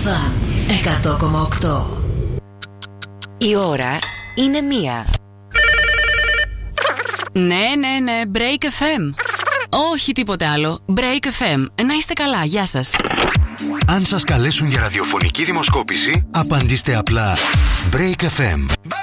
Φαν 100,8. Η ώρα είναι 1. Ναι, Break FM. Όχι τίποτε άλλο. Break FM. Να είστε καλά, γεια σας. Αν σας καλέσουν για ραδιοφωνική δημοσκόπηση, απαντήστε απλά Break FM.